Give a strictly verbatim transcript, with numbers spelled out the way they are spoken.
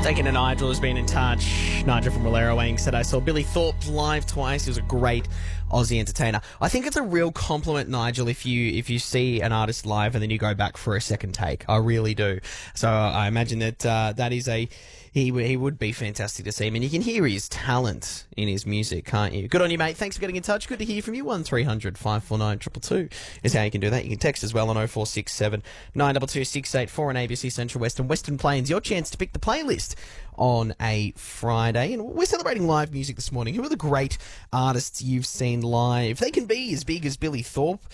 Taking to Nigel has been in touch. Nigel from Wallerawang said, I saw Billy Thorpe live twice. He was a great Aussie entertainer. I think it's a real compliment, Nigel, if you if you see an artist live and then you go back for a second take. I really do. So I imagine that uh, that is a... He, he would be fantastic to see him, and you can hear his talent in his music, can't you? Good on you, mate. Thanks for getting in touch. Good to hear from you. one three hundred five four nine two two two is how you can do that. You can text as well on oh four six seven nine two two six eight four and A B C Central West and Western Plains. Your chance to pick the playlist on a Friday. And we're celebrating live music this morning. Who are the great artists you've seen live? They can be as big as Billy Thorpe,